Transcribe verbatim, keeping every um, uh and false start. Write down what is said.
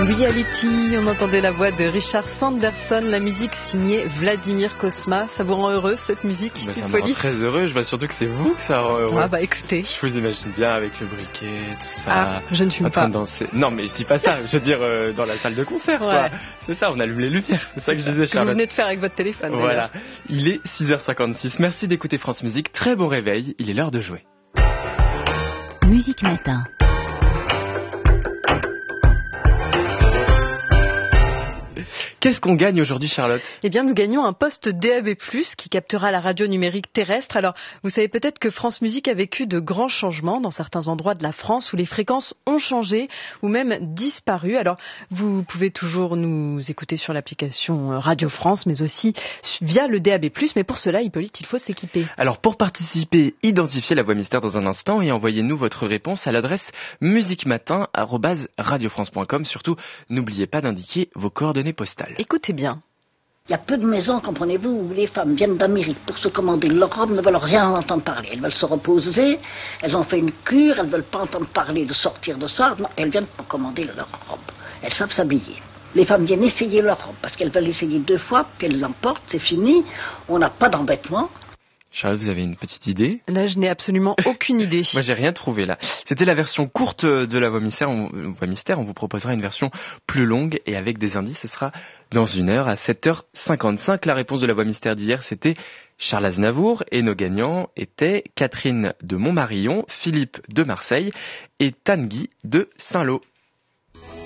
Reality, on entendait la voix de Richard Sanderson, la musique signée Vladimir Cosma. Ça vous rend heureux cette musique? Bah, ça me rend très heureux, je vois surtout que c'est vous que ça rend heureux. Ah bah écoutez. Je vous imagine bien avec le briquet, tout ça. Ah, je ne fume en train pas. De danser. Non mais je dis pas ça, je veux dire euh, dans la salle de concert. Ouais. Quoi. C'est ça, on allume les lumières, c'est ça que je disais Ce que Charlotte. vous venez de faire avec votre téléphone. Voilà, il est six heures cinquante-six, merci d'écouter France Musique, très bon réveil, il est l'heure de jouer. Musique Matin. Qu'est-ce qu'on gagne aujourd'hui, Charlotte? Eh bien, nous gagnons un poste D A B plus, qui captera la radio numérique terrestre. Alors, vous savez peut-être que France Musique a vécu de grands changements dans certains endroits de la France où les fréquences ont changé ou même disparu. Alors, vous pouvez toujours nous écouter sur l'application Radio France, mais aussi via le D A B plus. Mais pour cela, Hippolyte, il faut s'équiper. Alors, pour participer, identifiez la voix mystère dans un instant et envoyez-nous votre réponse à l'adresse musiquematin arobase radiofrance point com. Surtout, n'oubliez pas d'indiquer vos coordonnées postales. Écoutez bien. Il y a peu de maisons, comprenez-vous, où les femmes viennent d'Amérique pour se commander leur robe, ne veulent rien entendre parler. Elles veulent se reposer, elles ont fait une cure, elles ne veulent pas entendre parler de sortir de soir. Non, elles viennent pour commander leur robe. Elles savent s'habiller. Les femmes viennent essayer leur robe parce qu'elles veulent essayer deux fois, puis elles l'emportent, c'est fini. On n'a pas d'embêtement. Charlotte, vous avez une petite idée? Là, je n'ai absolument aucune idée. Moi, j'ai rien trouvé là. C'était la version courte de la voix mystère. On, voix mystère. On vous proposera une version plus longue et avec des indices. Ce sera dans une heure à sept heures cinquante-cinq. La réponse de la voix mystère d'hier, c'était Charles Aznavour. Et nos gagnants étaient Catherine de Montmarillon, Philippe de Marseille et Tanguy de Saint-Lô.